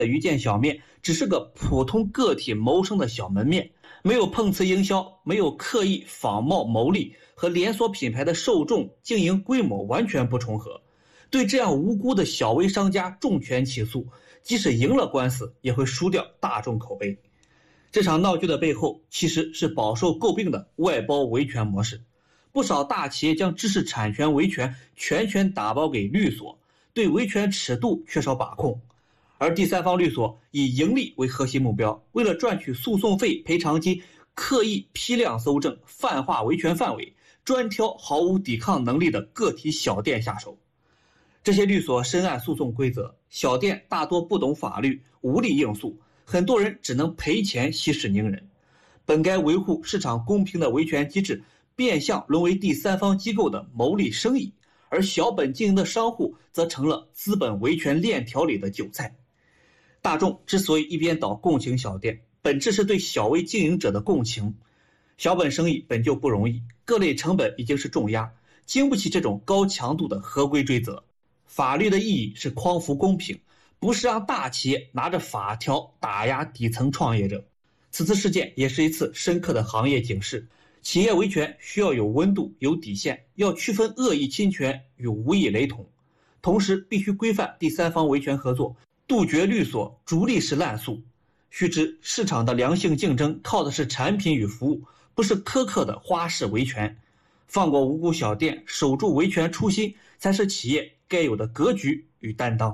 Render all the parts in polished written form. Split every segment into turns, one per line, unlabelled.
鱼见小面只是个普通个体谋生的小门面，没有碰瓷营销，没有刻意仿冒牟利，和连锁品牌的受众经营规模完全不重合。对这样无辜的小微商家重拳起诉，即使赢了官司，也会输掉大众口碑。这场闹剧的背后，其实是饱受诟病的外包维权模式。不少大企业将知识产权维权全权打包给律所，对维权尺度缺少把控。而第三方律所以盈利为核心目标，为了赚取诉讼费、赔偿金，刻意批量搜证，泛化维权范围，专挑毫无抵抗能力的个体小店下手。这些律所深谙诉讼规则，小店大多不懂法律，无力应诉，很多人只能赔钱息事宁人。本该维护市场公平的维权机制，变相沦为第三方机构的牟利生意，而小本经营的商户则成了资本维权链条里的韭菜。大众之所以一边倒共情小店，本质是对小微经营者的共情。小本生意本就不容易，各类成本已经是重压，经不起这种高强度的合规追责。法律的意义是匡扶公平，不是让大企业拿着法条打压底层创业者。此次事件也是一次深刻的行业警示，企业维权需要有温度、有底线，要区分恶意侵权与无意雷同，同时必须规范第三方维权合作，杜绝律所逐利式滥诉。须知，市场的良性竞争靠的是产品与服务，不是苛刻的花式维权。放过无辜小店，守住维权初心，才是企业该有的格局与担当。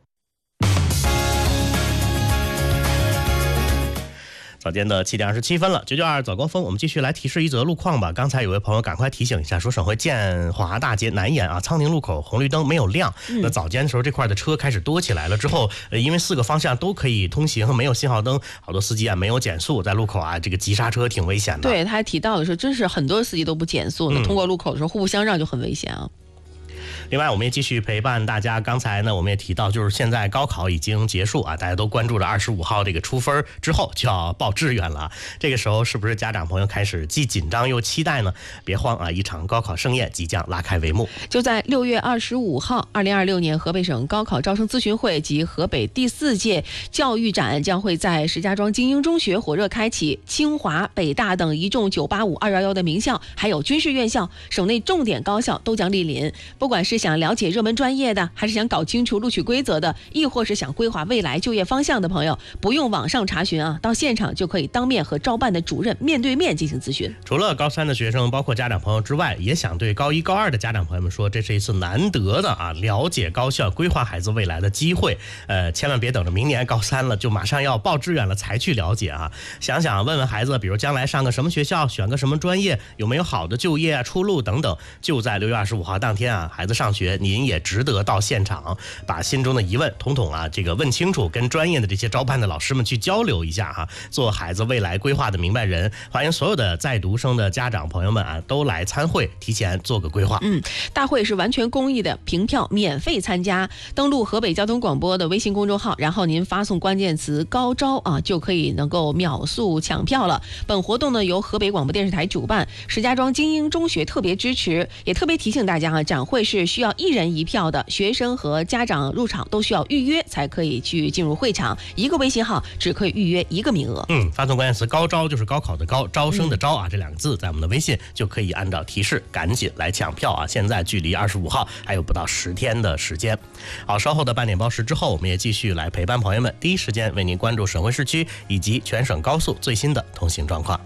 早间的7点27分了，992早高峰，我们继续来提示一则路况吧。刚才有位朋友赶快提醒一下，说省会建华大街南沿苍宁路口红绿灯没有亮。那早间的时候这块的车开始多起来了，之后因为4个方向都可以通行，没有信号灯，好多司机没有减速，在路口这个急刹车挺危险的。
对，他还提到的是，真是很多司机都不减速，那通过路口的时候互不相让就很危险啊。
另外我们也继续陪伴大家，刚才呢我们也提到，就是现在高考已经结束大家都关注着25号这个出分之后就要报志愿了。这个时候是不是家长朋友开始既紧张又期待呢？别慌一场高考盛宴即将拉开帷幕。
就在6月25号，2026年河北省高考招生咨询会及河北第4届教育展将会在石家庄精英中学火热开启，清华、北大等一众985、211的名校，还有军事院校、省内重点高校都将莅临。不管是想了解热门专业的，还是想搞清楚录取规则的，亦或是想规划未来就业方向的朋友，不用网上查询到现场就可以当面和招办的主任面对面进行咨询。
除了高3的学生，包括家长朋友之外，也想对高1、高2的家长朋友们说，这是一次难得的了解高校、规划孩子未来的机会。千万别等着明年高3了就马上要报志愿了才去了解想想问问孩子，比如将来上个什么学校，选个什么专业，有没有好的就业出路等等。就在6月25号当天孩子上学，您也值得到现场，把心中的疑问统统这个问清楚，跟专业的这些招办的老师们去交流一下做孩子未来规划的明白人。欢迎所有的在读生的家长朋友们都来参会，提前做个规划。
大会是完全公益的，凭票免费参加。登录河北交通广播的微信公众号，然后您发送关键词高招就可以能够秒速抢票了。本活动呢由河北广播电视台主办，石家庄精英中学特别支持，也特别提醒大家展会是需要1人1票的，学生和家长入场都需要预约才可以去进入会场，一个微信号只可以预约1个名额。
发送关键词高招，就是高考的高，招生的招这2个字，在我们的微信就可以按照提示赶紧来抢票现在距离25号还有不到10天的时间。好，稍后的8点报时之后，我们也继续来陪伴朋友们，第一时间为您关注省会市区以及全省高速最新的通行状况。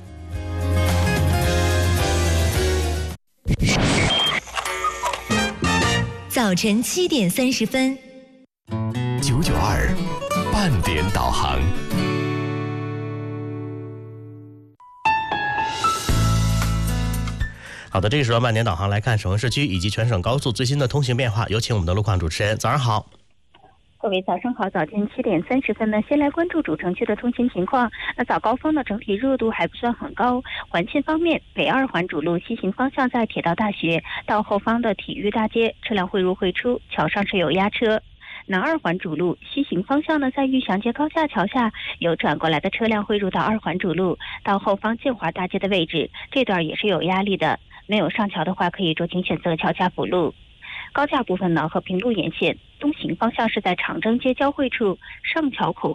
早晨7点30分
，992半点导航。
好的，这个时候半点导航来看省会市区以及全省高速最新的通行变化，有请我们的路况主持人。早上好。
各位早上好，早间7点30分呢，先来关注主城区的通行情况。那早高峰呢，整体热度还不算很高。环线方面，北2环主路西行方向在铁道大学到后方的体育大街，车辆汇入汇出，桥上是有压车。南2环主路西行方向呢，在玉祥街高架桥下有转过来的车辆汇入到2环主路，到后方建华大街的位置，这段也是有压力的。没有上桥的话，可以酌情选择桥架辅路。高架部分呢，和平路沿线东行方向是在长征街交汇处上桥口